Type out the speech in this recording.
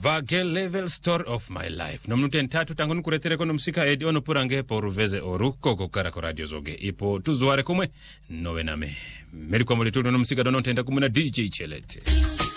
Vage level story of my life. Nomnute ntatu tangu nukuretere kono msika edi ono purange poruveze oru koko karako radio zoge. Ipo tuzuare kumwe nowe name. Meri kwa mwalitu no msika dono tenda kumuna DJ Chelete.